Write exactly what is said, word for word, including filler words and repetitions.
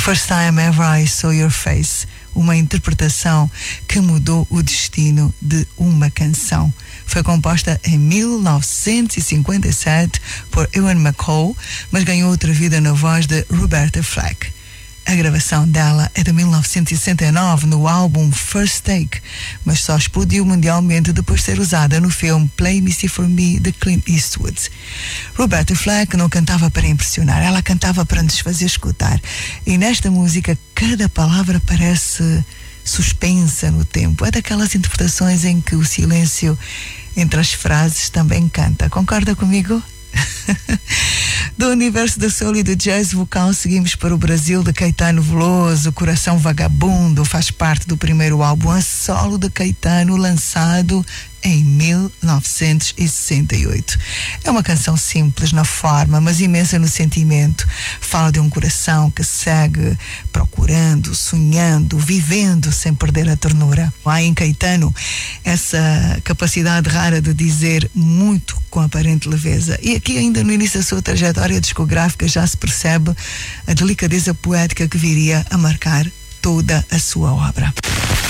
First Time Ever I Saw Your Face, uma interpretação que mudou o destino de uma canção. Foi composta em mil novecentos e cinquenta e sete por Ewan McCall, mas ganhou outra vida na voz de Roberta Flack. A gravação dela é de mil novecentos e sessenta e nove no álbum First Take, mas só explodiu mundialmente depois de ser usada no filme Play Misty for Me de Clint Eastwood. Roberta Flack não cantava para impressionar, ela cantava para nos fazer escutar. E nesta música cada palavra parece suspensa no tempo. É daquelas interpretações em que o silêncio entre as frases também canta. Concorda comigo? Do universo da soul e do jazz vocal, seguimos para o Brasil de Caetano Veloso. Coração Vagabundo faz parte do primeiro álbum a solo de Caetano, lançado em mil novecentos e sessenta e oito. É uma canção simples na forma, mas imensa no sentimento. Fala de um coração que segue procurando, sonhando, vivendo sem perder a ternura. Há em Caetano essa capacidade rara de dizer muito com aparente leveza. E aqui ainda no início da sua trajetória discográfica já se percebe a delicadeza poética que viria a marcar toda a sua obra.